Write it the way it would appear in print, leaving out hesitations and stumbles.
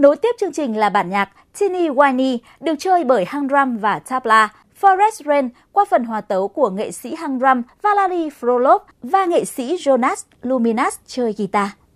Nối tiếp chương trình là bản nhạc Teeny Whiny được chơi bởi hang drum và tabla, Forest Rain qua phần hòa tấu của nghệ sĩ hang drum Valery Frolov và nghệ sĩ Jonas Luminas chơi guitar.